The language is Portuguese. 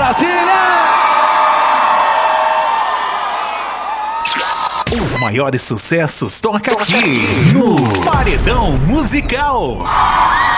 Brasília! Os maiores sucessos tocam aqui no Paredão Musical.